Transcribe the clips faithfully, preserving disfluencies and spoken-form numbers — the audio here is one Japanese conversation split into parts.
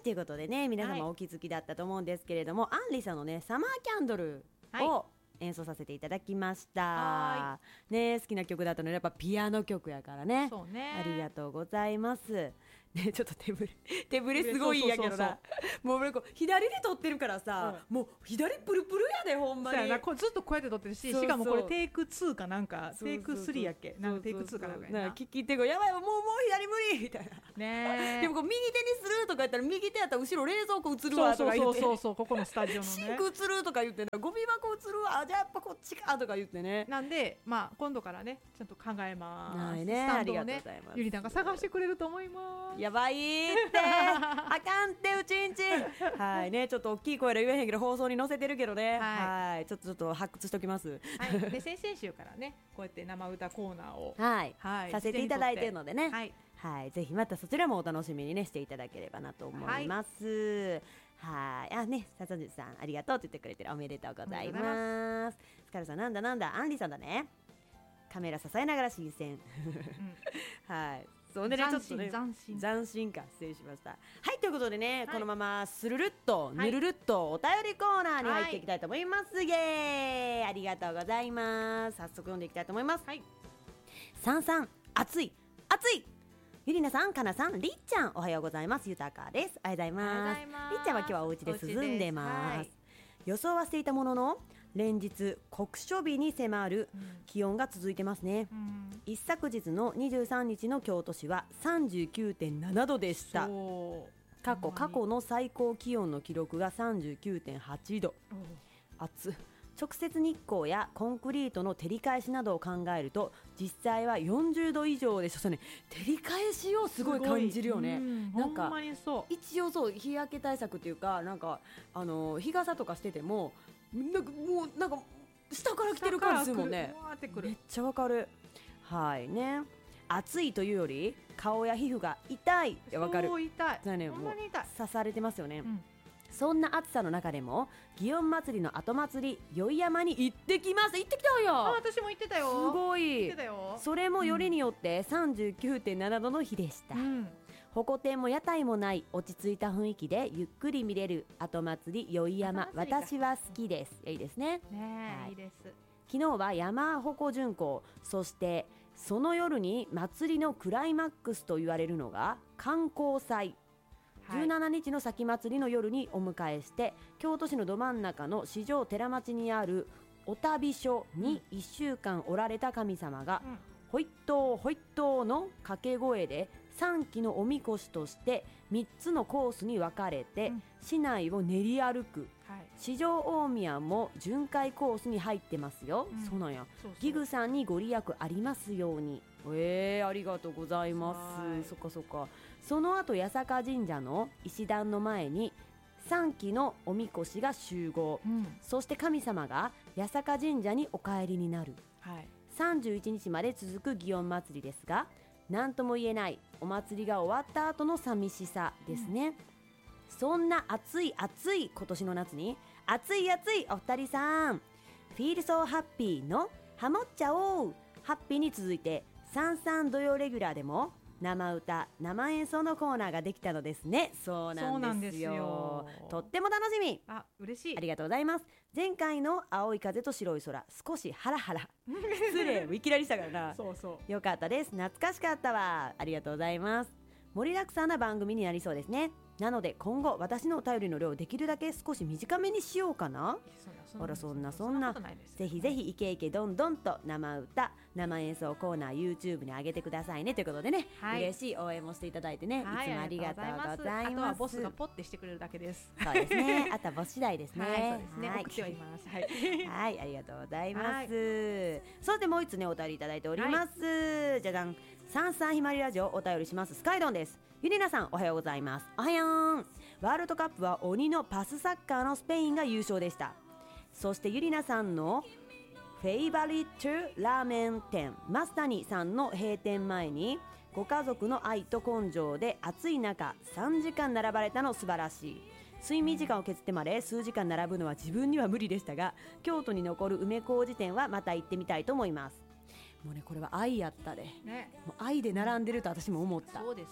ということでね、皆様お気づきだったと思うんですけれども、はい、アンリさんのねサマーキャンドルを演奏させていただきました、はい、ね、好きな曲だったのでやっぱピアノ曲やからね。 そうね、 ありがとうございますね。ちょっと手ぶれ手ぶれすごいんやけどな、もう俺こう左で撮ってるからさ、うん、もう左プルプルやでほんまに。そうやな、 こうずっとこうやって撮ってるし、しかもこれテイクツーかなんかテイクスリーやっけ、なんかテイクツーかなんかやな、 なんか聞き手がやばいもうもう左無理みたいなね。でもこう右手にするとか言ったら右手やったら後ろ冷蔵庫映るわとか言って、 そうそうそうそう、ここのスタジオのねシンク映るとか言ってゴミ箱映るわ、じゃあやっぱこっちかとか言ってね。 なんでまあ今度からねちゃんと考えます。 ないね、 スタンドをね、 ありがとうございます。 ゆりなんか探してくれると思います。 やばいってあかんってうちんちはいね、ちょっと大きい声で言えへんけど放送に載せてるけどね、はい、はいちょっとちょっと発掘しときます、 はい、で先々週からねこうやって生歌コーナーを、 はい、はい、させていただいているのでね、はいはい、ぜひまたそちらもお楽しみにねしていただければなと思います。はい、あね、笹地さんありがとうって言ってくれてる、おめでとうございます。スカルさんなんだなんだ、アンリさんだね、カメラ支えながら新鮮、うん、はいそうね、ちょっとね斬新斬新か、失礼しました。はい、ということでね、はい、このままスルルッとぬるるっとお便りコーナーに入っていきたいと思います、はい、イエーイ、ありがとうございます。早速読んでいきたいと思います。はい、さんさん暑い暑い、ゆりなさん、かなさん、りっちゃん、おはようございます。ゆたかです。おはようございます。りっちゃんは今日はお家で涼んでます、はい、予想はしていたものの連日酷暑日に迫る気温が続いてますね、うん、一昨日のにじゅうさんにちの京都市は さんじゅうきゅうてんななどでした。過去過去の最高気温の記録が さんじゅうきゅうてんはちど、暑。直接日光やコンクリートの照り返しなどを考えると実際はよんじゅうど以上でしょ、ね、照り返しをすごい感じるよね。んなんか一応そう日焼け対策っていうか、なんかあの日傘とかしててもなんかもうなんか下から来てる感じするもんね。めっちゃわかる。はいね、暑いというより顔や皮膚が痛い。いやわかる。 そう痛い。 だね、もう刺されてますよね、うん、そんな暑さの中でも祇園祭の後祭り宵山に行ってきます。行ってきたよ。 あ、私も行ってたよ。 すごい。行ってたよ。それもよりによって さんじゅうきゅうてんななどの日でした、うん、鉾店も屋台もない落ち着いた雰囲気でゆっくり見れる後祭り宵山、私は好きです。いいですね。 ねえ、はい、いいです。 昨日は山鉾巡行、そしてその夜に祭りのクライマックスと言われるのが観光祭、じゅうしちにちの先祭りの夜にお迎えして、京都市のど真ん中の四条寺町にあるお旅所にいっしゅうかんおられた神様が、うん、ほいっとうほいっとうの掛け声でさんきのおみこしとしてみっつのコースに分かれて、うん、市内を練り歩く、はい、四条大宮も巡回コースに入ってますよ、うん、そうなんや。ギグさんにご利益ありますように。えー、ありがとうございます。そっかそっか。その後八坂神社の石段の前にさんきのおみこしが集合、うん、そして神様が八坂神社にお帰りになる、はい、さんじゅういちにちまで続く祇園祭ですが、何とも言えないお祭りが終わった後の寂しさですね、うん、そんな暑い暑い今年の夏に暑い暑いお二人さん、Feel So Happy のハモっちゃおうハッピーに続いてさんさん土曜レギュラーでも生歌生演奏のコーナーができたのですね。そうなんですよ。そうなんですよ。とっても楽しみ。 あ、嬉しい。 ありがとうございます。前回の青い風と白い空、少しハラハラ失礼いきなりしたからなそうそうよかったです。懐かしかったわ。ありがとうございます。盛りだくさんな番組になりそうですね。なので今後私のお便りの量できるだけ少し短めにしようかな。あら、そんなそんな、ぜひぜひイケイケどんどんと生歌生演奏コーナー YouTube に上げてくださいねということでね、はい、嬉しい応援もしていただいてね、はい、いつもありがとうございます。あとはボスがポッてしてくれるだけです。 そうですね。あとはボス次第ですね。 はい、そうですね、はい、送ってはいます。はい、 はい、ありがとうございます。それでもう一つねお便りいただいております、はい、じゃじゃん。さんさんひまりラジオお便りします。スカイドンです。ゆりなさんおはようございます。おはよう。ワールドカップは鬼のパスサッカーのスペインが優勝でした。そしてゆりなさんのフェイバリットラーメン店マスタニさんの閉店前にご家族の愛と根性で暑い中さんじかん並ばれたの素晴らしい。睡眠時間を削ってまで数時間並ぶのは自分には無理でしたが、京都に残る梅小路店はまた行ってみたいと思います。もうねこれは愛やったで、ね、もう愛で並んでると私も思った。 そうですよ。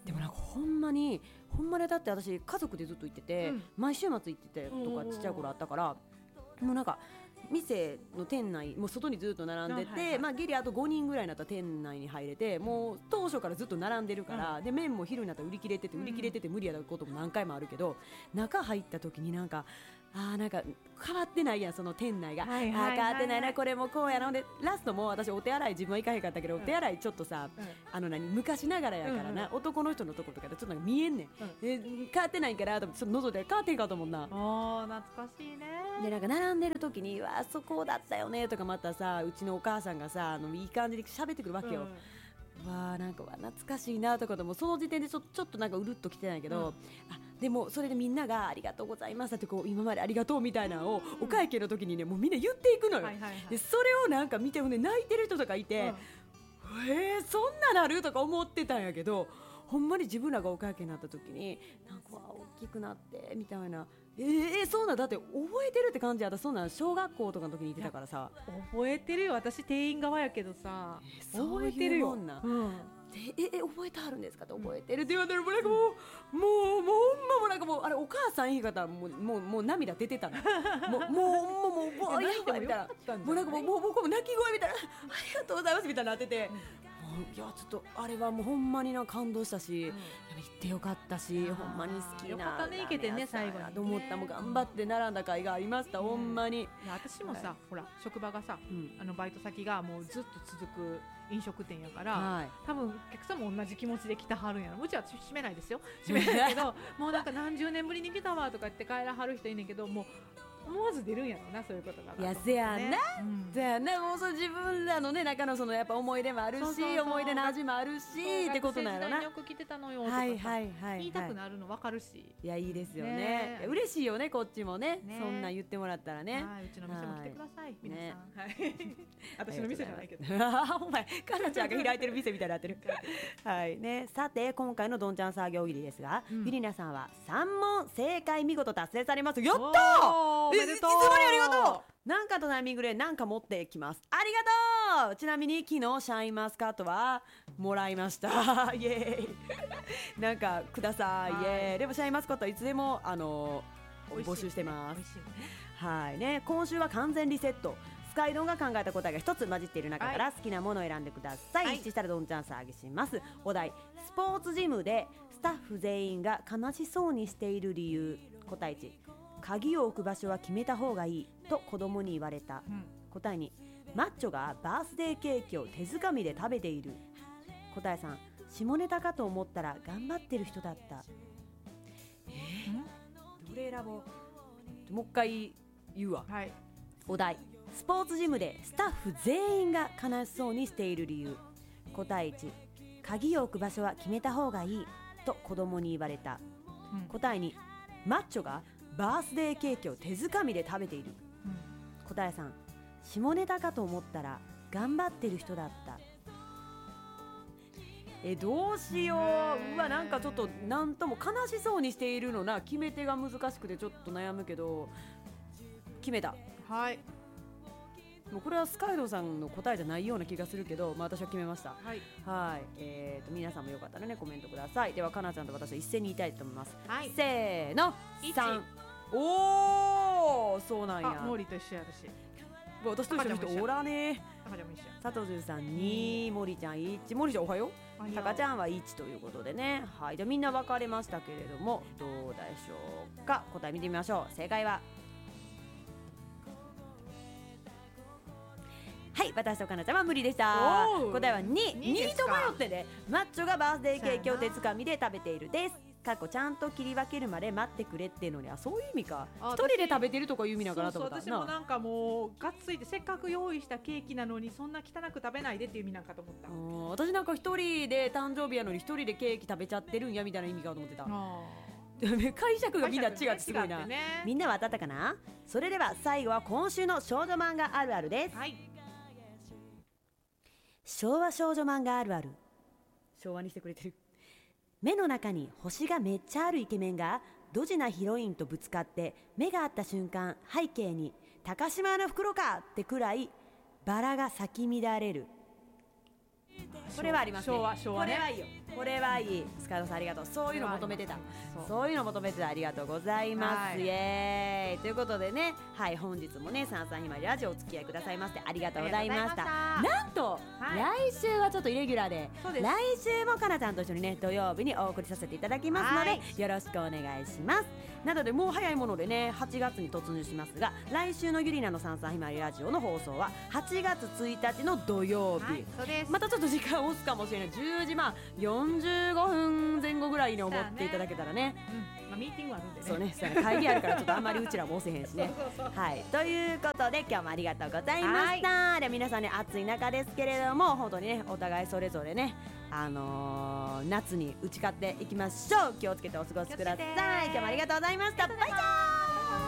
でもなんかほんまにほんまにだって私家族でずっと行ってて、うん、毎週末行っててとかちっちゃい頃あったから、もうなんか店の店内もう外にずっと並んでて、はいはい、まあギリあとごにんぐらいになったら店内に入れて、もう当初からずっと並んでるから、うん、で麺も昼になったら売り切れてて売り切れてて無理やったことも何回もあるけど、中入った時になんかあーなんか変わってないやんその店内が、はいはいはいはい、あー変わってないなこれもこうやな。でラストも私お手洗い自分は行かへんかったけど、うん、お手洗いちょっとさ、うん、あの何昔ながらやからな、うんうん、男の人のところとかでちょっとなんか見えんねん、うん、で変わってないからと思ってちょっと覗いて変わってんかと思うな。 あー懐かしいね。 でなんか並んでる時にわあそこだったよねとかまたさうちのお母さんがさあのいい感じで喋ってくるわけよ、うん、わあなんかわ懐かしいなとかでもその時点でちょ、ちょっとなんかうるっときてないけど、うん、あでもそれでみんながありがとうございますってこう今までありがとうみたいなのをお会計の時にねもうみんな言っていくのよ、はいはいはい、でそれをなんか見てもね泣いてる人とかいて、うん、えー、そんななるとか思ってたんやけど、ほんまに自分らがお会計になった時になんか大きくなってみたいな、えー、そうなんだって覚えてるって感じやった。そんな小学校とかの時に言ってたからさ。 覚えてるよ私店員側やけどさ、えー、覚えてるよ。 そういうもんな、うんええ覚えてはるんですかって覚えてるって言われてる。もうなんかもう、うん、もうもうほんまもうなんかもうあれお母さん言い方もうもうもう涙出てたのもうもうもうもうもう泣いてもみたいな、もうなんかもうもう僕も泣き声みたいなありがとうございますみたいになってて、うん、いやちょっとあれはもうほんまにな感動したし、うん、やっぱ行ってよかったしほんまに好きなよかったね行けてね最後にねと思った。もう頑張って並んだ甲斐がありました、うん、ほんまに。いや私もさ、はい、ほら職場がさ、うん、あのバイト先がもうずっと続く飲食店やから、はい、多分お客さんも同じ気持ちで来たはるんやろ。うちは閉めないですよ閉めないけどもうなんか何十年ぶりに来たわとか言って帰らはる人いんねんけど、もう思わず出るんやろなそういうことが、 ね、いやせやんな、うん、せやんな。もうそ自分らのね中のそのやっぱ思い出もあるし、そうそうそう思い出の味もあるしってことなんやろな。 よく来てたのよとかさ、はいはいはいはい、言いたくなるの分かるし、 いやいいですよね、ね嬉しいよねこっちも ね, ねそんな言ってもらったらね、 はい、うちの店も来てください、はい、皆さん、ねはい、私の店じゃないけどお前かなちゃんが開いてる店みたいになってるはいね。さて今回のどんちゃん作業切りですが、うん、ゆりなさんはさん問正解見事達成されます。やったーおめでとう。いつもにありがとう。なんかとタイミングでなんか持ってきます。ありがとう。ちなみに昨日シャインマスカットはもらいましたイエーイなんかくださいイエーイ。でもシャインマスカットはいつでもあの募集してます、ねはいね、今週は完全リセット。スカイドンが考えた答えが一つ混じっている中から好きなものを選んでください、はい、一致したらどんちゃんさあげします。お題スポーツジムでスタッフ全員が悲しそうにしている理由。答えいち鍵を置く場所は決めた方がいいと子供に言われた、うん、答えにマッチョがバースデーケーキを手づかみで食べている。答えさん下ネタかと思ったら頑張ってる人だった。えー、どれ選ぼう。もう一回言うわ、はい、お題スポーツジムでスタッフ全員が悲しそうにしている理由。答えいち鍵を置く場所は決めた方がいいと子供に言われた、うん、答えにマッチョがバースデーケーキを手づかみで食べている、うん、答えさん下ネタかと思ったら頑張ってる人だった。えどうしよう。うわなんかちょっとなんとも悲しそうにしているのな。決め手が難しくてちょっと悩むけど決めた。 はい、 もうこれはスカイドさんの答えじゃないような気がするけど、まあ、私は決めました。はい、はい、えー、と皆さんもよかったらねコメントください。ではかなちゃんと私は一斉に言いたいと思います、はい、せーのさん。おーそうなんや。 あモーリーと一緒や私。 私と一緒の人おらね。佐藤さんに、モリちゃんいち。モリちゃんおはよう。タカちゃんはいちということでね。はい、じゃあみんな分かれましたけれどもどうでしょうか。答え見てみましょう。正解ははい私とかなちゃんは無理でした。答えは に, にと迷ってね。マッチョがバースデーケーキを手づかみで食べているです。かっこちゃんと切り分けるまで待ってくれっていうのにはそういう意味か。一人で食べてるとかいう意味なのかなと思った。 そうそう私もなんかもうがっついてせっかく用意したケーキなのにそんな汚く食べないでっていう意味なんかと思った。 私なんか一人で誕生日やのに一人でケーキ食べちゃってるんやみたいな意味かと思ってた。解釈がみんな違ってすごいな、ね、みんなは当たったかな。それでは最後は今週の少女漫画あるあるです、はい、昭和少女漫画あるある。昭和にしてくれてる。目の中に星がめっちゃあるイケメンがドジなヒロインとぶつかって目が合った瞬間背景に高島屋の袋かってくらいバラが咲き乱れる。 これはありますね。 昭和昭和ね。 これはいいよ。これはいい。スカイドさんありがとう。そういうの求めてた。そういうの求めてた。ありがとうございます。イエーイということでね、はい、本日もねさんさんひまわりラジオお付き合いくださいましてありがとうございました。なんと、はい、来週はちょっとイレギュラーで、来週もかなちゃんと一緒にね土曜日にお送りさせていただきますので、はい、よろしくお願いします。なのでもう早いものでねはちがつに突入しますが、来週のゆりなのさんさんひまわりラジオの放送ははちがつついたちの土曜日、はい、そうです。またちょっと時間を押すかもしれない。じゅうじまあよんじゅうごふんぜん後ぐらいに思っていただけたらね、 うん、まあ、ミーティングあるんでね。 そうね、そうね、会議あるからちょっとあんまりうちらも押せへんしねはい、ということで今日もありがとうございました。はい、で皆さんね暑い中ですけれども本当にねお互いそれぞれねあのー、夏に打ち勝っていきましょう。気をつけてお過ごしください。今日もありがとうございました。バイバイ。